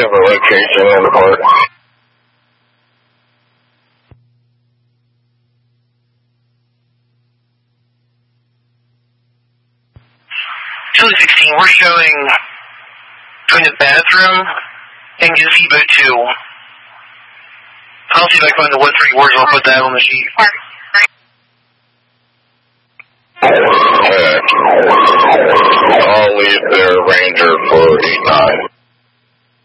have a location on the board? 216, we're showing between the bathroom and gazebo 2. I'll see if I can find the 1-3 words and I'll put that on the sheet. Okay. I'll leave their Ranger for 8-9.